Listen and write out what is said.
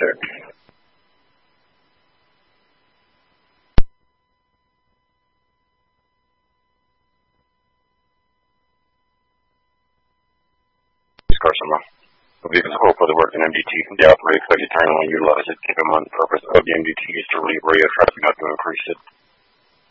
check. Carson, the vehicles will for the work in MDT. The operator expected to turn on and utilize it. Keep in mind the purpose of the MDT is to relieve radio traffic, not to increase it.